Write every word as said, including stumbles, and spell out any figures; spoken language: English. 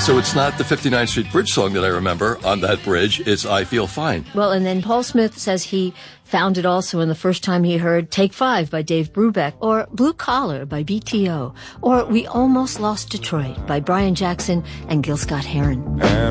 So it's not the fifty-ninth Street Bridge song that I remember on that bridge. It's I Feel Fine. Well, and then Paul Smith says he found it also in the first time he heard Take Five by Dave Brubeck, or Blue Collar by B T O, or We Almost Lost Detroit by Brian Jackson and Gil Scott-Heron.